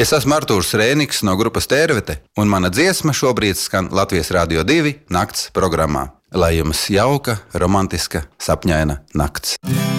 Es esmu Artūrs Rēniks no grupas Tērvete, un mana dziesma šobrīd skan Latvijas Radio 2 nakts programmā. Lai jums jauka, romantiska, sapņaina nakts.